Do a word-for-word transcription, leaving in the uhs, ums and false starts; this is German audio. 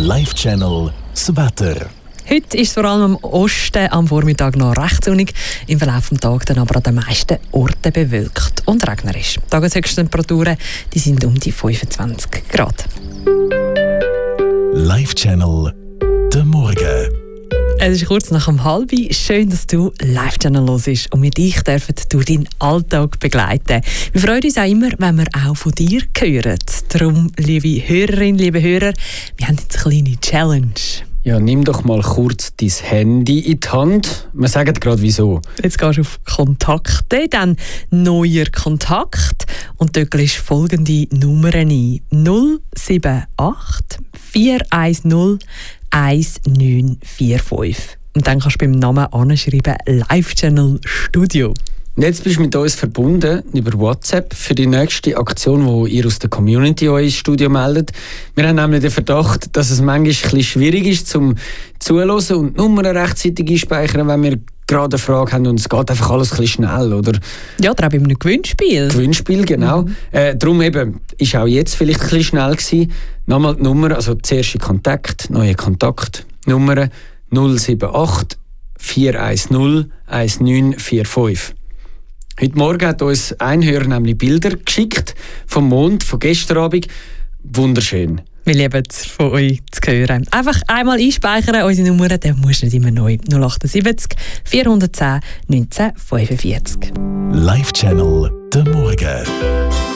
Live-Channel das Wetter. Heute ist es vor allem im Osten am Vormittag noch recht sonnig, im Verlauf des Tages dann aber an den meisten Orten bewölkt und regnerisch. Die Tageshöchsttemperaturen die sind um die fünfundzwanzig Grad. Live-Channel der Morgen. Es ist kurz nach um halb. Schön, dass du Live-Channel hörst und wir dich dürfen durch deinen Alltag begleiten. Wir freuen uns auch immer, wenn wir auch von dir hören. Darum, liebe Hörerinnen, liebe Hörer, wir haben jetzt eine kleine Challenge. Ja, nimm doch mal kurz dein Handy in die Hand. Wir sagen gerade wieso. Jetzt gehst du auf Kontakte, dann neuer Kontakt und dort gehst du folgende Nummern ein. null sieben acht vier eins null eins neun vier fünf. Und dann kannst du beim Namen anschreiben Live-Channel Studio. Und jetzt bist du mit uns verbunden über WhatsApp für die nächste Aktion, wo ihr aus der Community euch ins Studio meldet. Wir haben nämlich den Verdacht, dass es manchmal ein bisschen schwierig ist, zum Zuhören und die Nummern rechtzeitig einspeichern, wenn wir gerade eine Frage haben und es geht einfach alles ein bisschen schnell, oder? Ja, oder auch bei einem Gewinnspiel. Gewinnspiel, genau. Mhm. Äh, darum eben, ist auch jetzt vielleicht ein bisschen schnell gewesen. Nochmal die Nummer, also zuerst in Kontakt, neue Kontaktnummer null sieben acht vier eins null eins neun vier fünf. Heute Morgen hat uns ein Hörer nämlich Bilder geschickt vom Mond von gestern Abend. Wunderschön. Wir lieben es, von euch zu hören. Einfach einmal einspeichern, unsere Nummer, dann musst du nicht immer neu. null achtundsiebzig vier eins null neunzehn fünfundvierzig. Live-Channel der Morgen.